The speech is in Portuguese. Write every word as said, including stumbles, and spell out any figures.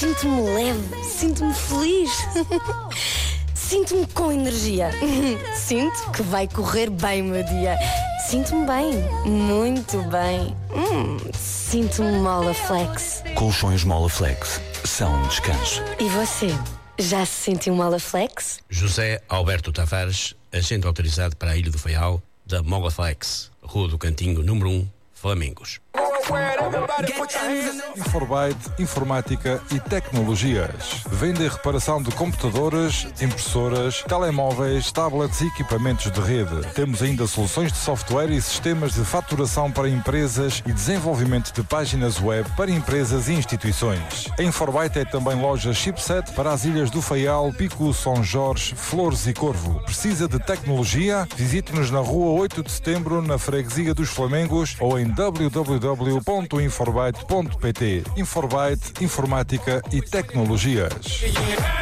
Sinto-me leve, sinto-me feliz. Sinto-me com energia. Sinto que vai correr bem o meu dia. Sinto-me bem, muito bem. Hum, sinto-me Molaflex. Colchões Molaflex são um descanso. E você, já se sentiu Molaflex? José Alberto Tavares, agente autorizado para a Ilha do Faial, da Molaflex, Rua do Cantinho, número um, Flamingos. Inforbyte, informática e tecnologias. Vende e reparação de computadoras, impressoras, telemóveis, tablets e equipamentos de rede. Temos ainda soluções de software e sistemas de faturação para empresas e desenvolvimento de páginas web para empresas e instituições. A Inforbyte é também loja chipset para as ilhas do Faial, Pico, São Jorge, Flores e Corvo. Precisa de tecnologia? Visite-nos na rua oito de setembro, na freguesia dos Flamengos, ou em w w w ponto inforbyte ponto p t. Inforbyte, informática e tecnologias.